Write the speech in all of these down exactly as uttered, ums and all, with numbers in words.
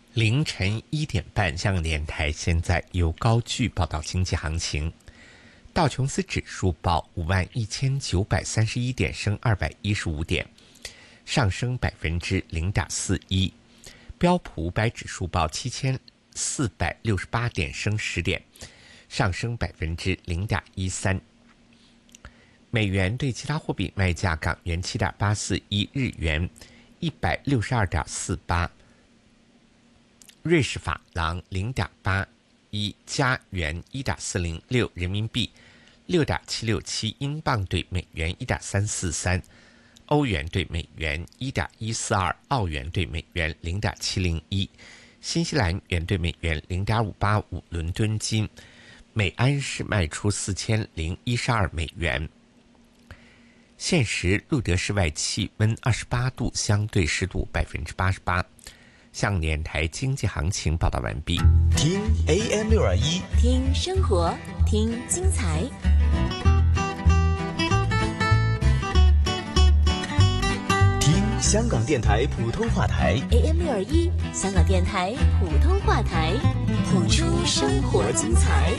凌晨一点半，香港电台现在由高句报道经济行情。道琼斯指数报五万一千九百三十一点，升二百一十五点，上升百分之零点四一。标普五百指数报七千四百六十八点，升十点，上升百分之零点一三。美元对其他货币卖价：港元七点八四一，日元一百六十二点四八。瑞士法郎 零点八一，加元 一点四零六，人民币 六点七六七，英镑对美元 一点三四三，欧元对美元 一点一四二，澳元对美元 零点七零一，新西兰元对美元 零点五八五，伦敦金每安士卖出四千零一十二美元。现时路德室外气温二十八度，相对湿度百分之八十八。向电台经济行情报道完毕。 听 A M 六二一， 听生活，听精彩。 听香港电台普通话台 A M 六二一，香港电台普通话台，谱出生活精彩。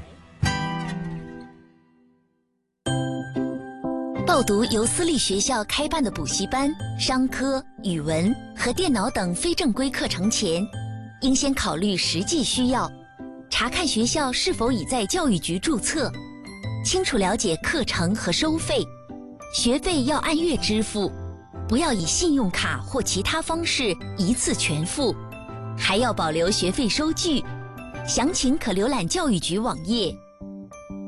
报读由私立学校开办的补习班、商科、语文和电脑等非正规课程前，应先考虑实际需要，查看学校是否已在教育局注册，清楚了解课程和收费，学费要按月支付，不要以信用卡或其他方式一次全付，还要保留学费收据。详情可浏览教育局网页